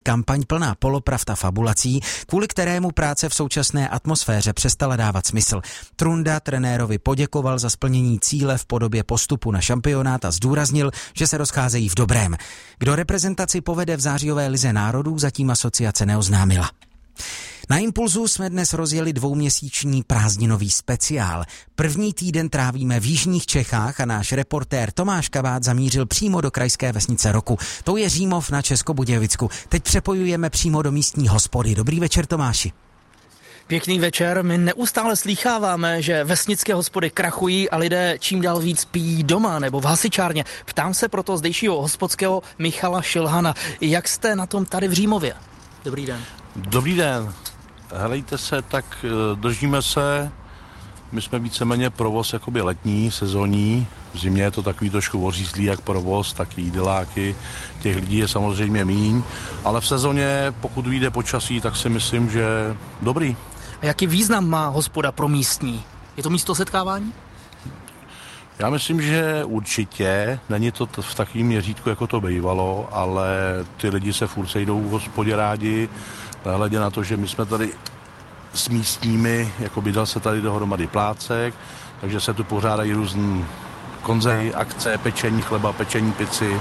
Kampaň plná polopravd a fabulací, kvůli kterému práce v současné atmosféře přestala dávat smysl. Trunda trenérovi poděkoval za splnění cíle v podobě postupu na šampionát a zdůraznil, že se rozcházejí v dobrém. Kdo reprezentaci povede v zářijové lize národů, zatím asociace neoznámila. Na Impulzu jsme dnes rozjeli dvouměsíční prázdninový speciál. První týden trávíme v jižních Čechách a náš reportér Tomáš Kabát zamířil přímo do krajské vesnice roku. To je Římov na Českobudějovicku. Teď přepojujeme přímo do místní hospody. Dobrý večer, Tomáši. Pěkný večer. My neustále slýcháváme, že vesnické hospody krachují a lidé čím dál víc pijí doma nebo v hasičárně. Ptám se proto zdejšího hospodského Michala Šilhana. Jak jste na tom tady v Římově? Dobrý den. Dobrý den. Helejte se, tak držíme se. My jsme víceméně provoz jakoby letní, sezónní. V zimě je to takový trošku ořízlý jak provoz, tak i jídeláky. Těch lidí je samozřejmě míň. Ale v sezóně, pokud vyjde počasí, tak si myslím, že dobrý. A jaký význam má hospoda pro místní? Je to místo setkávání? Já myslím, že určitě. Není to v takovém měřítku, jako to bývalo, ale ty lidi se furt sejdou v hospodě rádi. Hledě na to, že my jsme tady s místními, jako dal se tady dohromady plácek, takže se tu pořádají různý konzej, akce, pečení chleba, pečení pici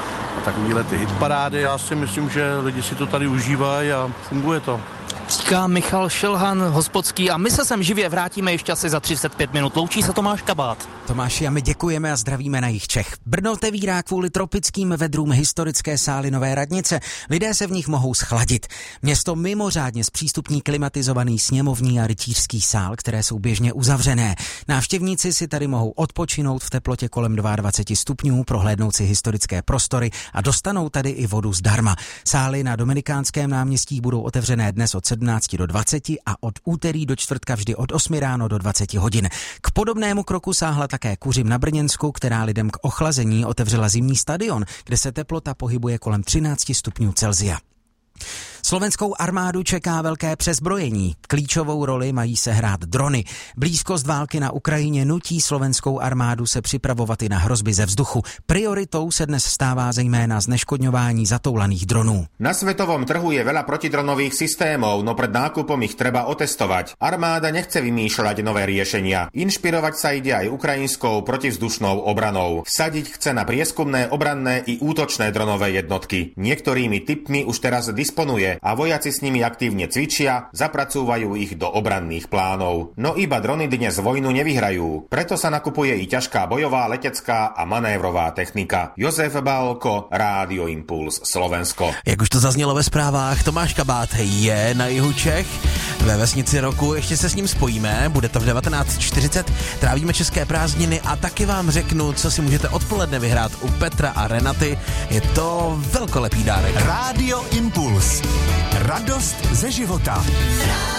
a takovýhle ty hitparády. Já si myslím, že lidi si to tady užívají a funguje to. Říká Michal Šilhan, hospodský, a my se sem živě vrátíme ještě asi za 35 minut. Loučí se Tomáš Kabát. Tomáši, a my děkujeme a zdravíme na jih Čech. Brno otevírá kvůli tropickým vedrům historické sály Nové radnice. Lidé se v nich mohou schladit. Město mimořádně zpřístupní klimatizovaný sněmovní a rytířský sál, které jsou běžně uzavřené. Návštěvníci si tady mohou odpočinout v teplotě kolem 22 stupňů, prohlédnout si historické prostory a dostanou tady i vodu zdarma. Sály na Dominikánském náměstí budou otevřené dnes od 17 do 20 a od úterý do čtvrtka vždy od 8 ráno do 20 hodin. K podobnému kroku sáhla také Kuřim na Brněnsku, která lidem k ochlazení otevřela zimní stadion, kde se teplota pohybuje kolem 13 stupňů Celsia. Slovenskou armádu čeká velké přezbrojení. Klíčovou roli mají sehrát drony. Blízkost války na Ukrajině nutí slovenskou armádu se připravovat i na hrozby ze vzduchu. Prioritou se dnes stává zejména zneškodňování zatoulaných dronů. Na svetovom trhu je veľa protidronových systémov, no pred nákupom ich treba otestovať. Armáda nechce vymýšľať nové riešenia. Inšpirovať sa ide aj ukrajinskou protivzdušnou obranou. Vsadiť chce na prieskumné, obranné i útočné dronové jednotky. Niektorými typmi už teraz disponuje a vojaci s nimi aktívne cvičia, zapracúvajú ich do obranných plánov. No iba drony dnes vojnu nevyhrajú. Preto sa nakupuje i ťažká bojová, letecká a manévrová technika. Jozef Bálko, Rádio Impuls, Slovensko. Jak už to zaznělo ve zprávách, Tomáš Kabát je na jihu Čech. Ve vesnici roku ještě se s ním spojíme, bude to v 19:40, trávíme české prázdniny a taky vám řeknu, co si můžete odpoledne vyhrát u Petra a Renaty. Je to velkolepý dárek. Rádio Impuls. Radost ze života.